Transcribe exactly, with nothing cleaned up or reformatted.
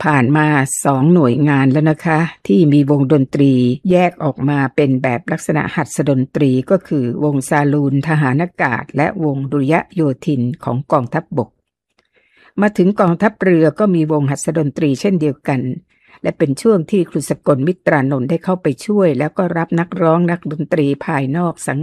ผ่านมาสองหน่วยงานแล้วนะคะที่มีวงดนตรีแยกออกมาเป็นแบบลักษณะหัสถดนตรีก็คือวงซาลูนทหารอากาศและวงดุริยโยธินของกองทัพบกมาถึงกองทัพเรือก็มีวงหัสถดนตรีเช่นเดียวกันและเป็นช่วงที่ครูสกลมิตรานนท์ได้เข้าไปช่วยแล้วก็รับนักร้องนักดนตรีภายนอกสัง